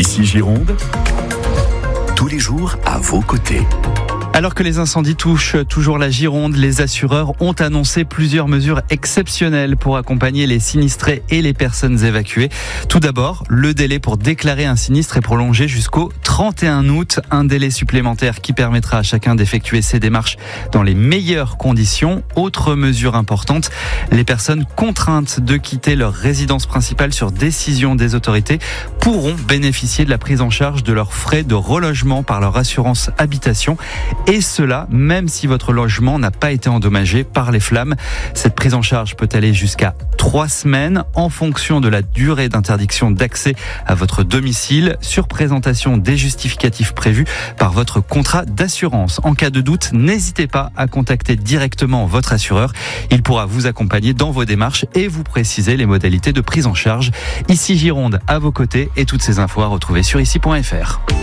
Ici Gironde, tous les jours à vos côtés. Alors que les incendies touchent toujours la Gironde, les assureurs ont annoncé plusieurs mesures exceptionnelles pour accompagner les sinistrés et les personnes évacuées. Tout d'abord, le délai pour déclarer un sinistre est prolongé jusqu'au 31 août, un délai supplémentaire qui permettra à chacun d'effectuer ses démarches dans les meilleures conditions. Autre mesure importante, les personnes contraintes de quitter leur résidence principale sur décision des autorités pourront bénéficier de la prise en charge de leurs frais de relogement par leur assurance habitation. Et cela, même si votre logement n'a pas été endommagé par les flammes. Cette prise en charge peut aller jusqu'à 3 semaines en fonction de la durée d'interdiction d'accès à votre domicile, sur présentation des justificatifs prévus par votre contrat d'assurance. En cas de doute, n'hésitez pas à contacter directement votre assureur. Il pourra vous accompagner dans vos démarches et vous préciser les modalités de prise en charge. Ici Gironde, à vos côtés, et toutes ces infos à retrouver sur ici.fr.